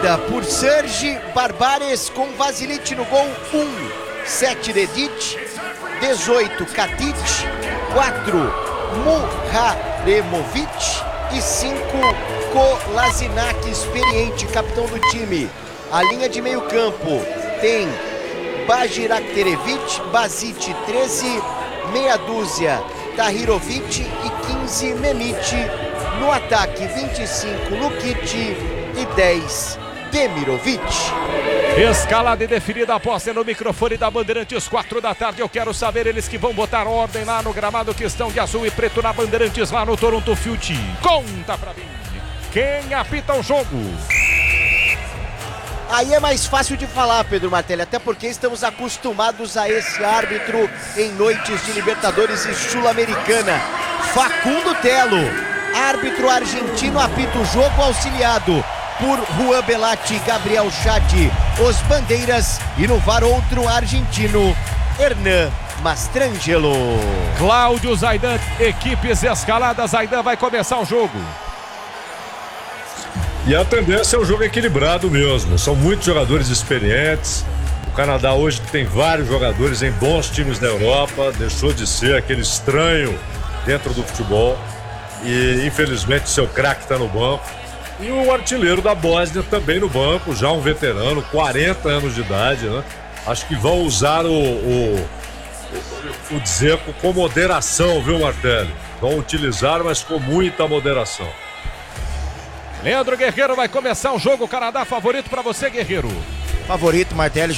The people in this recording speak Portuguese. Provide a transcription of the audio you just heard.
marcada por Serge Barbares com Vasilite no gol. 7 Dedic, 18 Katic, 4 Muharemovic e 5 Kolasinac, experiente, capitão do time. A linha de meio campo tem Bajirakterevic, Basic 13, meia dúzia Tahirovic e 15 Memic. No ataque 25 Lukic e 10 Demirovic. Escalada e definida, aposta no microfone da Bandeirantes, 4 da tarde. Eu quero saber, eles que vão botar ordem lá no gramado, que estão de azul e preto na Bandeirantes, lá no Toronto Field. Conta pra mim, quem apita o jogo? Aí é mais fácil de falar, Pedro Martelli, até porque estamos acostumados a esse árbitro em noites de Libertadores e Sul-Americana. Facundo Telo, árbitro argentino, apita o jogo, auxiliado por Juan Belatti, Gabriel Chatti, os bandeiras, e no VAR outro argentino, Hernan Mastrangelo. Cláudio Zaidan, equipes escaladas, Zaidan, vai começar o jogo. E a tendência é um jogo equilibrado mesmo, são muitos jogadores experientes. O Canadá hoje tem vários jogadores em bons times da Europa, deixou de ser aquele estranho dentro do futebol e infelizmente seu craque está no banco. E o artilheiro da Bósnia também no banco, já um veterano, 40 anos de idade, né? Acho que vão usar o Dzeko com moderação, viu, Martelli? Vão utilizar, mas com muita moderação. Leandro Guerreiro vai começar o jogo. Canadá favorito para você, Guerreiro? Favorito, Martelli.